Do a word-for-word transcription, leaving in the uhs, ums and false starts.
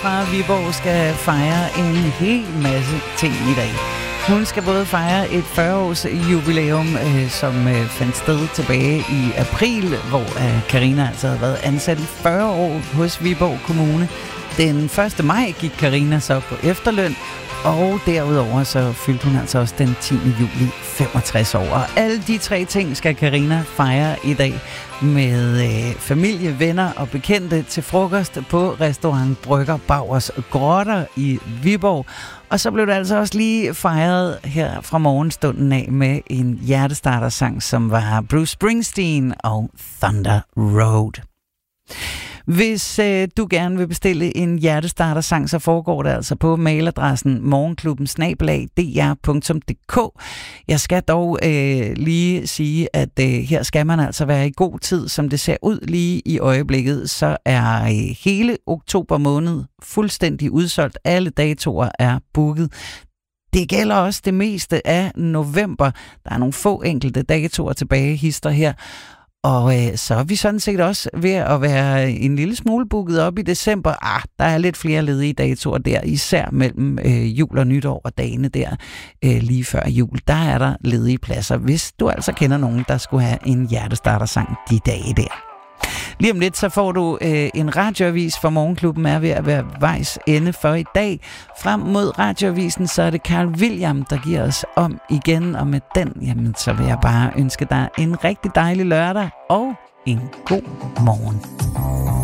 fra Viborg skal fejre en hel masse ting i dag. Hun skal både fejre et fyrre-års jubilæum, øh, som øh, fandt sted tilbage i april, hvor øh, Karina altså havde været ansat i fyrre år hos Viborg Kommune. Den første maj gik Karina så på efterløn, og derudover så fyldte hun altså også den tiende juli femogtres år. Og alle de tre ting skal Karina fejre i dag med øh, familie, venner og bekendte til frokost på restaurant Brygger Bauers Grotter i Viborg. Og så blev det altså også lige fejret her fra morgenstunden af med en hjertestartersang, som var Bruce Springsteen og Thunder Road. Hvis øh, du gerne vil bestille en hjertestartersang, så foregår det altså på mailadressen morgenklubben snabel-a d r punktum d k. Jeg skal dog øh, lige sige, at øh, her skal man altså være i god tid, som det ser ud lige i øjeblikket. Så er øh, hele oktober måned fuldstændig udsolgt. Alle datoer er booket. Det gælder også det meste af november. Der er nogle få enkelte datoer tilbage, hister her. Og øh, så er vi sådan set også ved at være en lille smule booket op i december. Ah, der er lidt flere ledige datoer der, især mellem øh, jul og nytår og dagene der øh, lige før jul. Der er der ledige pladser, hvis du altså kender nogen, der skulle have en hjertestartersang de dage der. Lige om lidt, så får du øh, en radioavis, for Morgenklubben er ved at være vejs ende for i dag. Frem mod radioavisen, så er det Carl William, der giver os om igen. Og med den, jamen, så vil jeg bare ønske dig en rigtig dejlig lørdag og en god morgen.